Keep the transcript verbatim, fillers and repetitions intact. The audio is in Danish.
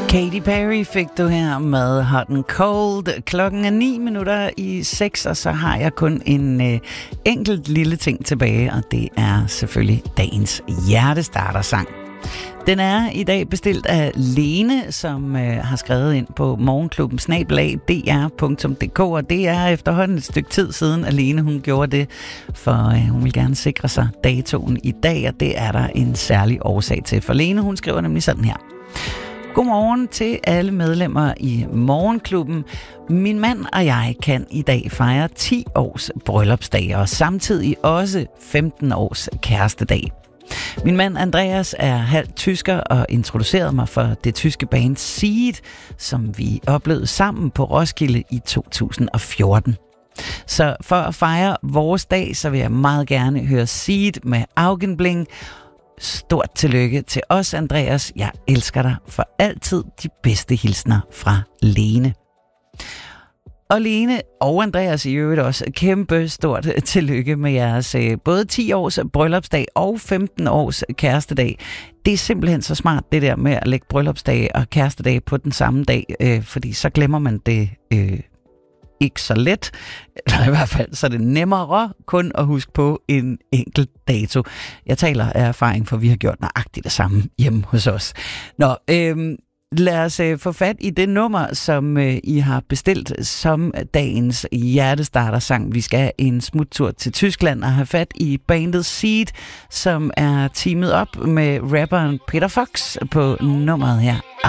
Katy Perry fik du her med Hot and Cold. Klokken er ni minutter i seks, og så har jeg kun en øh, enkelt lille ting tilbage, og det er selvfølgelig dagens hjertestartersang. Den er i dag bestilt af Lene, som øh, har skrevet ind på morgenklubben snabel-a d r punktum d k, og det er efterhånden et stykke tid siden, at Lene hun gjorde det, for øh, hun vil gerne sikre sig datoen i dag, og det er der en særlig årsag til. For Lene, hun skriver nemlig sådan her. Godmorgen til alle medlemmer i Morgenklubben. Min mand og jeg kan i dag fejre ti års bryllupsdag og samtidig også femten års kærestedag. Min mand Andreas er halvt tysker og introducerede mig for det tyske band Seed, som vi oplevede sammen på Roskilde i to tusind og fjorten. Så for at fejre vores dag, så vil jeg meget gerne høre Seed med Augenbling. Stort tillykke til os, Andreas. Jeg elsker dig for altid. De bedste hilsner fra Lene. Og Lene og Andreas i øvrigt også kæmpe stort tillykke med jeres både ti års bryllupsdag og femten års kærestedag. Det er simpelthen så smart, det der med at lægge bryllupsdag og kærestedag på den samme dag, øh, fordi så glemmer man det øh, ikke så let, eller i hvert fald så er det nemmere kun at huske på en enkelt dato. Jeg taler af erfaring, for vi har gjort nøjagtigt det samme hjemme hos os. Nå, øh, lad os øh, få fat i det nummer, som øh, I har bestilt som dagens hjertestartersang. Vi skal have en smuttur til Tyskland og have fat i bandet Seed, som er teamet op med rapperen Peter Fox på nummeret her.